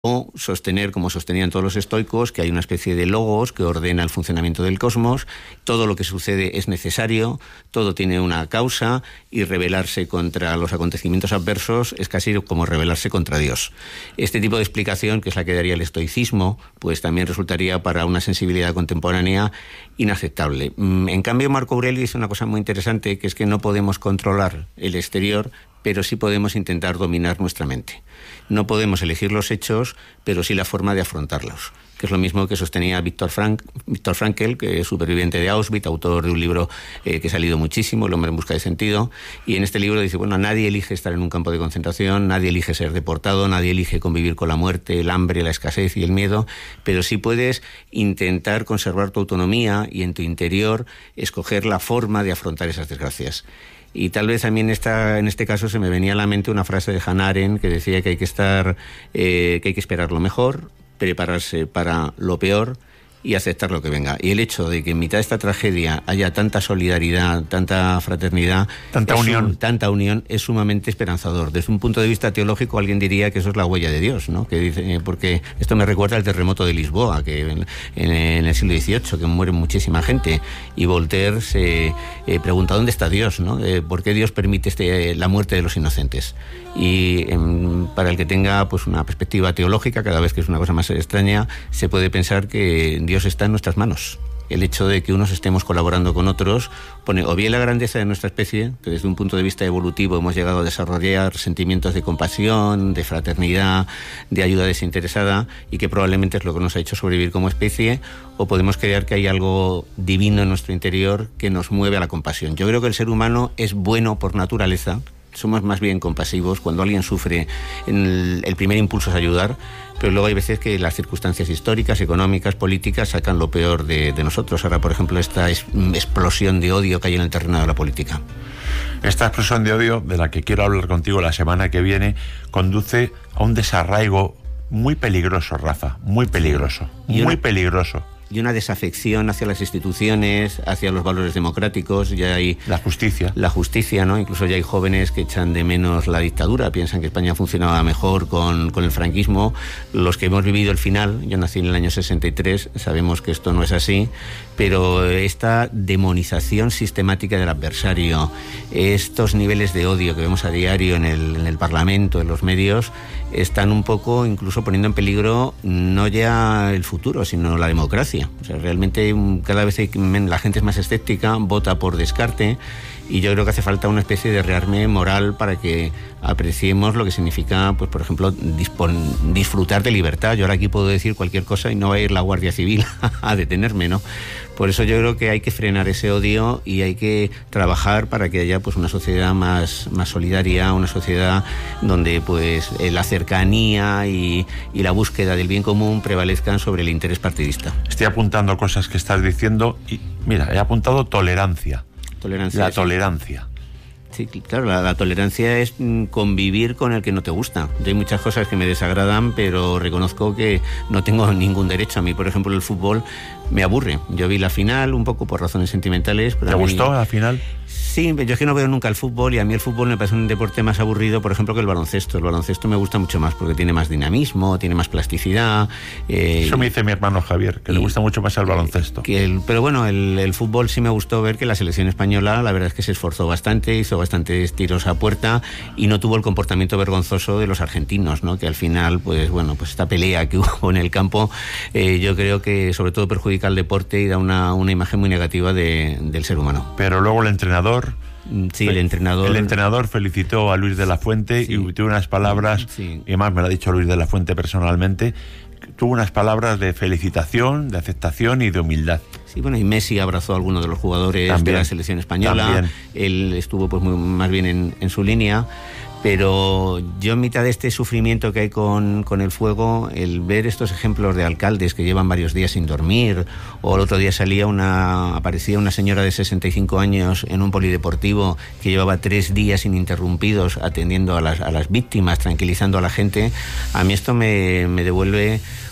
O sostener, como sostenían todos los estoicos, que hay una especie de logos que ordena el funcionamiento del cosmos, todo lo que sucede es necesario, todo tiene una causa, y rebelarse contra los acontecimientos adversos es casi como rebelarse contra Dios. Este tipo de explicación, que es la que daría el estoicismo, pues también resultaría para una sensibilidad contemporánea inaceptable. En cambio, Marco Aurelio dice una cosa muy interesante, que es que no podemos controlar el exterior, pero sí podemos intentar dominar nuestra mente. No podemos elegir los hechos, pero sí la forma de afrontarlos, que es lo mismo que sostenía Viktor Frankl, que es superviviente de Auschwitz, autor de un libro que ha salido muchísimo, El hombre en busca de sentido, y en este libro dice, bueno, nadie elige estar en un campo de concentración, nadie elige ser deportado, nadie elige convivir con la muerte, el hambre, la escasez y el miedo, pero sí puedes intentar conservar tu autonomía y en tu interior escoger la forma de afrontar esas desgracias. Y tal vez a mí en este caso se me venía a la mente una frase de Hannah Arendt que decía que hay que esperar lo mejor, prepararse para lo peor y aceptar lo que venga. Y el hecho de que en mitad de esta tragedia haya tanta solidaridad, tanta fraternidad, tanta unión es sumamente esperanzador. Desde un punto de vista teológico, alguien diría que eso es la huella de Dios, ¿no? Que dice, porque esto me recuerda al terremoto de Lisboa, que en el siglo XVIII, que muere muchísima gente, y Voltaire se pregunta ¿dónde está Dios, ¿no? ¿Por qué Dios permite la muerte de los inocentes? Y para el que tenga pues una perspectiva teológica, cada vez que es una cosa más extraña, se puede pensar que Dios está en nuestras manos. El hecho de que unos estemos colaborando con otros pone o bien la grandeza de nuestra especie, que desde un punto de vista evolutivo hemos llegado a desarrollar sentimientos de compasión, de fraternidad, de ayuda desinteresada, y que probablemente es lo que nos ha hecho sobrevivir como especie, o podemos creer que hay algo divino en nuestro interior que nos mueve a la compasión. Yo creo que el ser humano es bueno por naturaleza, somos más bien compasivos. Cuando alguien sufre, el primer impulso es ayudar, pero luego hay veces que las circunstancias históricas, económicas, políticas sacan lo peor de nosotros. Ahora, por ejemplo, esta explosión de odio que hay en el terreno de la política. Esta explosión de odio, de la que quiero hablar contigo la semana que viene, conduce a un desarraigo muy peligroso, Rafa, muy peligroso, muy peligroso. Y una desafección hacia las instituciones, hacia los valores democráticos. Ya hay la justicia, ¿no? Incluso ya hay jóvenes que echan de menos la dictadura, piensan que España funcionaba mejor con el franquismo. Los que hemos vivido el final, yo nací en el año 63, sabemos que esto no es así, pero esta demonización sistemática del adversario, estos niveles de odio que vemos a diario en el Parlamento, en los medios, están un poco incluso poniendo en peligro no ya el futuro, sino la democracia. O sea, realmente cada vez la gente es más escéptica, vota por descarte, y yo creo que hace falta una especie de rearme moral para que apreciemos lo que significa, pues por ejemplo, disfrutar de libertad. Yo ahora aquí puedo decir cualquier cosa y no va a ir la Guardia Civil a detenerme, ¿no? Por eso yo creo que hay que frenar ese odio y hay que trabajar para que haya pues una sociedad más solidaria, una sociedad donde pues la cercanía y la búsqueda del bien común prevalezcan sobre el interés partidista. Estoy apuntando cosas que estás diciendo y mira, he apuntado tolerancia. Tolerancia. Sí, claro, la tolerancia es convivir con el que no te gusta. Yo hay muchas cosas que me desagradan, pero reconozco que no tengo ningún derecho. A mí, por ejemplo, el fútbol me aburre. Yo vi la final un poco por razones sentimentales. Pero ¿te gustó la final? Sí, yo es que no veo nunca el fútbol, y a mí el fútbol me parece un deporte más aburrido, por ejemplo, que el baloncesto. El baloncesto me gusta mucho más porque tiene más dinamismo, tiene más plasticidad. Eso me dice mi hermano Javier, que le gusta mucho más el baloncesto. Pero bueno, el fútbol sí me gustó ver que la selección española, la verdad es que se esforzó bastante, hizo bastantes tiros a puerta y no tuvo el comportamiento vergonzoso de los argentinos, ¿no? Que al final, pues bueno, pues esta pelea que hubo en el campo, yo creo que sobre todo perjudica al deporte y da una imagen muy negativa del ser humano. Pero luego el entrenador... Sí, el entrenador felicitó a Luis de la Fuente, sí, y tuvo unas palabras, sí, y además me lo ha dicho Luis de la Fuente personalmente, tuvo unas palabras de felicitación, de aceptación y de humildad. Sí, bueno, y Messi abrazó a algunos de los jugadores también, de la selección española. También. Él estuvo pues más bien en su línea. Pero yo, en mitad de este sufrimiento que hay con el fuego, el ver estos ejemplos de alcaldes que llevan varios días sin dormir, o el otro día aparecía una señora de 65 años en un polideportivo que llevaba 3 días ininterrumpidos atendiendo a las víctimas, tranquilizando a la gente, a mí esto me devuelve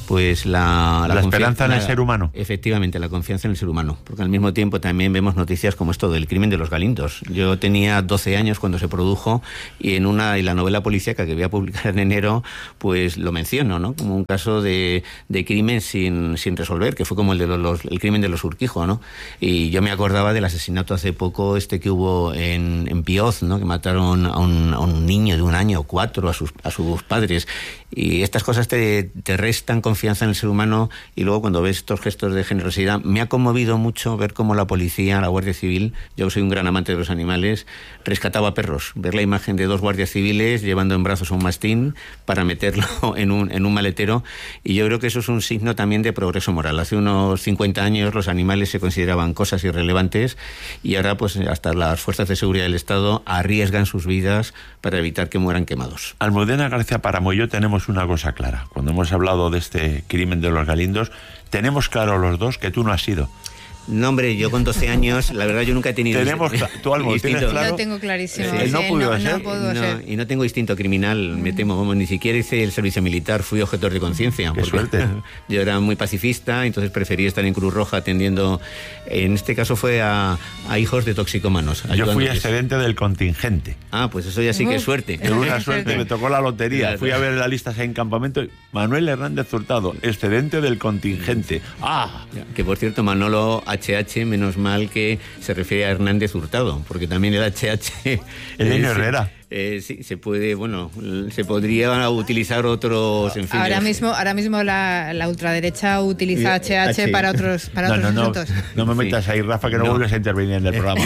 pues la esperanza en el ser humano. Efectivamente, la confianza en el ser humano, porque al mismo tiempo también vemos noticias como esto del crimen de los Galindos. Yo tenía 12 años cuando se produjo y en la novela policíaca que voy a publicar en enero, pues lo menciono, ¿no? Como un caso de crimen sin resolver, que fue como el crimen de los Urquijo, ¿no? Y yo me acordaba del asesinato hace poco que hubo en Pioz, ¿no? Que mataron a un niño de 1 año, 4, a sus padres. Y estas cosas te restan confianza en el ser humano, y luego cuando ves estos gestos de generosidad, me ha conmovido mucho ver cómo la policía, la Guardia Civil, yo soy un gran amante de los animales, rescataba perros. Ver la imagen de 2 guardias civiles llevando en brazos a un mastín para meterlo en un maletero, y yo creo que eso es un signo también de progreso moral. Hace unos 50 años los animales se consideraban cosas irrelevantes, y ahora pues hasta las fuerzas de seguridad del Estado arriesgan sus vidas para evitar que mueran quemados. Almudena García Páramo y yo tenemos una cosa clara. Cuando hemos hablado de este crimen de los Galindos, tenemos claro los dos que tú no has sido. No, hombre, yo con 12 años, la verdad yo nunca he tenido... ¿Tú, Almo, tienes claro? Lo tengo clarísimo. Sí, no pudo ser. No puedo ser. Y no tengo instinto criminal, me temo, vamos, ni siquiera hice el servicio militar, fui objetor de conciencia. Qué suerte. Yo era muy pacifista, entonces preferí estar en Cruz Roja atendiendo, en este caso fue a hijos de toxicómanos. Yo fui excedente del contingente. Ah, pues eso ya sí que es suerte. Tuve una suerte, me tocó la lotería. Claro. Fui a ver la lista en campamento. Manuel Hernández Hurtado, excedente del contingente. ¡Ah! Que por cierto, Manolo HH, menos mal que se refiere a Hernández Hurtado, porque también el HH... Elena Herrera. Sí, se puede, bueno, se podría utilizar otros, en fin. Ahora mismo la ultraderecha utiliza HH para otros asuntos. No me metas ahí, Rafa, que no vuelves a intervenir en el programa.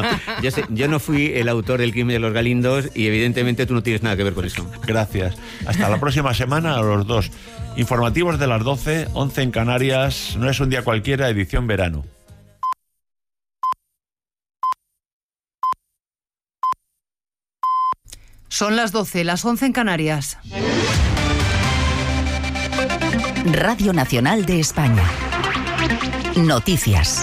No. Yo no fui el autor del crimen de los Galindos y evidentemente tú no tienes nada que ver con eso. Gracias. Hasta la próxima semana a los dos. Informativos de las 12, 11 en Canarias. No es un día cualquiera, edición verano. Son las 12, las 11 en Canarias. Radio Nacional de España. Noticias.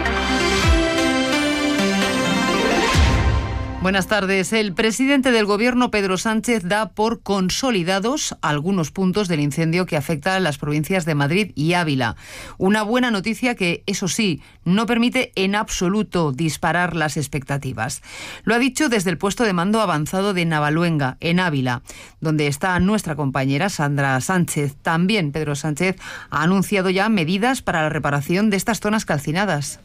Buenas tardes. El presidente del Gobierno, Pedro Sánchez, da por consolidados algunos puntos del incendio que afecta a las provincias de Madrid y Ávila. Una buena noticia que, eso sí, no permite en absoluto disparar las expectativas. Lo ha dicho desde el puesto de mando avanzado de Navaluenga, en Ávila, donde está nuestra compañera Sandra Sánchez. También Pedro Sánchez ha anunciado ya medidas para la reparación de estas zonas calcinadas.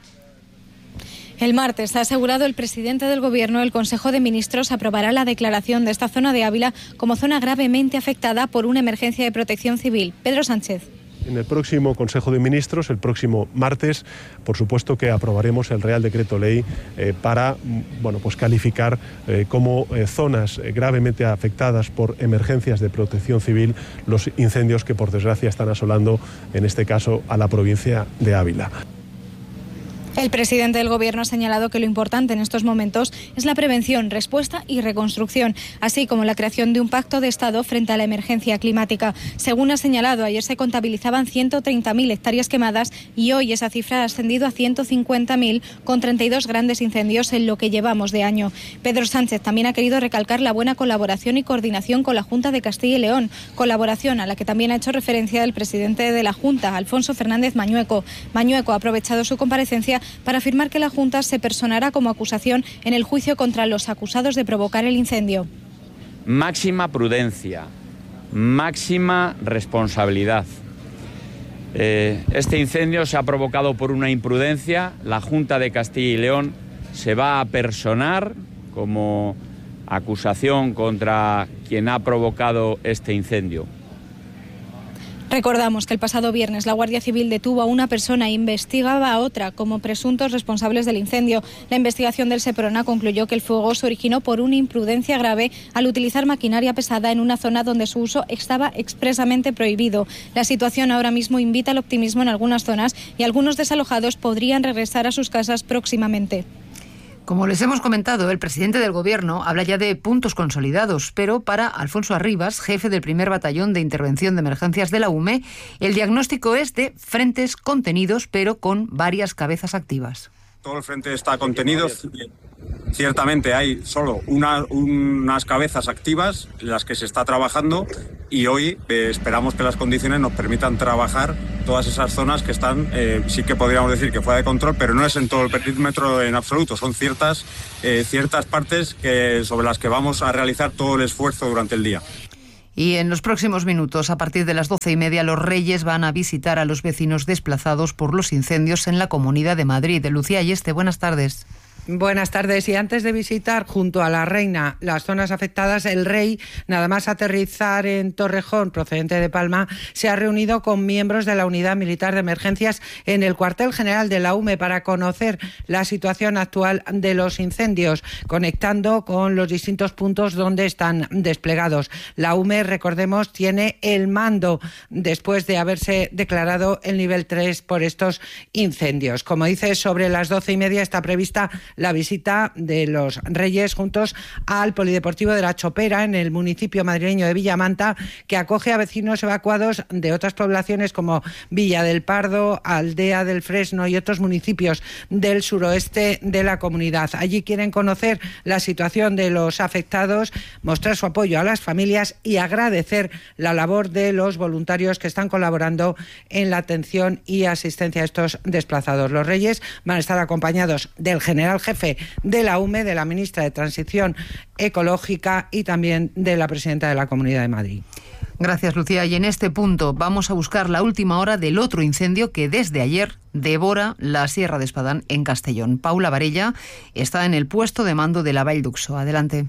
El martes ha asegurado el presidente del Gobierno, el Consejo de Ministros aprobará la declaración de esta zona de Ávila como zona gravemente afectada por una emergencia de protección civil. Pedro Sánchez. En el próximo Consejo de Ministros, el próximo martes, por supuesto que aprobaremos el Real Decreto Ley para calificar como zonas gravemente afectadas por emergencias de protección civil los incendios que por desgracia están asolando, en este caso, a la provincia de Ávila. El presidente del Gobierno ha señalado que lo importante en estos momentos es la prevención, respuesta y reconstrucción, así como la creación de un pacto de Estado frente a la emergencia climática. Según ha señalado, ayer se contabilizaban 130.000 hectáreas quemadas y hoy esa cifra ha ascendido a 150.000, con 32 grandes incendios en lo que llevamos de año. Pedro Sánchez también ha querido recalcar la buena colaboración y coordinación con la Junta de Castilla y León, colaboración a la que también ha hecho referencia el presidente de la Junta, Alfonso Fernández Mañueco. Mañueco ha aprovechado su comparecencia para afirmar que la Junta se personará como acusación en el juicio contra los acusados de provocar el incendio. Máxima prudencia, máxima responsabilidad. Este incendio se ha provocado por una imprudencia. La Junta de Castilla y León se va a personar como acusación contra quien ha provocado este incendio. Recordamos que el pasado viernes la Guardia Civil detuvo a una persona e investigaba a otra como presuntos responsables del incendio. La investigación del Seprona concluyó que el fuego se originó por una imprudencia grave al utilizar maquinaria pesada en una zona donde su uso estaba expresamente prohibido. La situación ahora mismo invita al optimismo en algunas zonas y algunos desalojados podrían regresar a sus casas próximamente. Como les hemos comentado, el presidente del Gobierno habla ya de puntos consolidados, pero para Alfonso Arribas, jefe del primer batallón de intervención de emergencias de la UME, el diagnóstico es de frentes contenidos, pero con varias cabezas activas. todo el frente está contenido. Ciertamente hay solo unas cabezas activas en las que se está trabajando y hoy esperamos que las condiciones nos permitan trabajar todas esas zonas que están, sí que podríamos decir que fuera de control, pero no es en todo el perímetro en absoluto, son ciertas partes sobre las que vamos a realizar todo el esfuerzo durante el día. Y en los próximos minutos, a partir de las 12:30, los Reyes van a visitar a los vecinos desplazados por los incendios en la Comunidad de Madrid. Lucía Ayeste, buenas tardes. Buenas tardes. Y antes de visitar junto a la reina las zonas afectadas, el rey, nada más aterrizar en Torrejón, procedente de Palma, se ha reunido con miembros de la Unidad Militar de Emergencias en el cuartel general de la UME para conocer la situación actual de los incendios, conectando con los distintos puntos donde están desplegados. La UME, recordemos, tiene el mando después de haberse declarado el nivel 3 por estos incendios. Como dice, sobre las 12:30 está prevista la visita de los Reyes juntos al Polideportivo de la Chopera en el municipio madrileño de Villamanta, que acoge a vecinos evacuados de otras poblaciones como Villa del Pardo, Aldea del Fresno y otros municipios del suroeste de la comunidad. Allí quieren conocer la situación de los afectados, mostrar su apoyo a las familias y agradecer la labor de los voluntarios que están colaborando en la atención y asistencia a estos desplazados. Los Reyes van a estar acompañados del general jefe de la UME, de la ministra de Transición Ecológica y también de la presidenta de la Comunidad de Madrid. Gracias, Lucía. Y en este punto vamos a buscar la última hora del otro incendio que desde ayer devora la Sierra de Espadán en Castellón. Paula Varella está en el puesto de mando de la Vall d'Uxó. Adelante.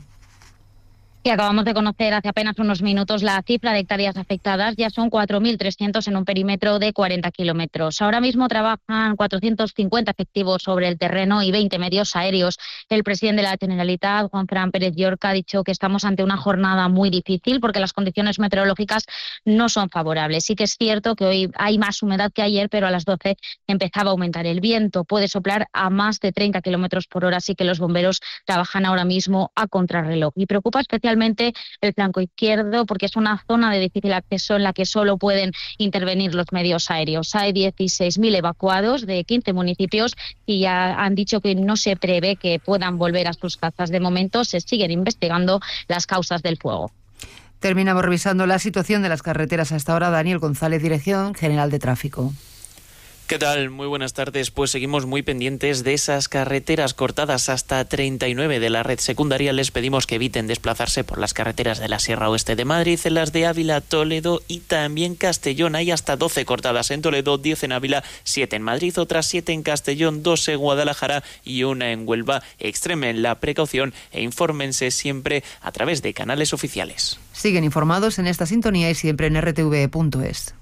Y acabamos de conocer hace apenas unos minutos la cifra de hectáreas afectadas. Ya son 4.300 en un perímetro de 40 kilómetros. Ahora mismo trabajan 450 efectivos sobre el terreno y 20 medios aéreos. El presidente de la Generalitat, Juanfran Pérez Llorca, ha dicho que estamos ante una jornada muy difícil porque las condiciones meteorológicas no son favorables. Sí que es cierto que hoy hay más humedad que ayer, pero a las 12 empezaba a aumentar el viento. Puede soplar a más de 30 kilómetros por hora, así que los bomberos trabajan ahora mismo a contrarreloj. Y preocupa especialmente el flanco izquierdo porque es una zona de difícil acceso en la que solo pueden intervenir los medios aéreos. Hay 16.000 evacuados de 15 municipios y ya han dicho que no se prevé que puedan volver a sus casas. De momento se siguen investigando las causas del fuego. Terminamos revisando la situación de las carreteras hasta ahora. Daniel González, Dirección General de Tráfico. ¿Qué tal? Muy buenas tardes. Pues seguimos muy pendientes de esas carreteras cortadas hasta 39 de la red secundaria. Les pedimos que eviten desplazarse por las carreteras de la Sierra Oeste de Madrid, en las de Ávila, Toledo y también Castellón. Hay hasta 12 cortadas en Toledo, 10 en Ávila, 7 en Madrid, otras 7 en Castellón, 2 en Guadalajara y 1 en Huelva. Extremen la precaución e infórmense siempre a través de canales oficiales. Siguen informados en esta sintonía y siempre en rtv.es.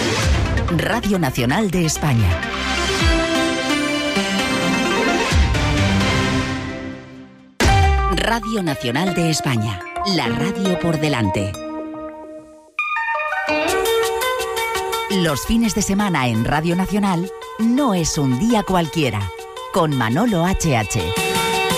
Radio Nacional de España. Radio Nacional de España. La radio por delante. Los fines de semana en Radio Nacional no es un día cualquiera. Con Manolo HH.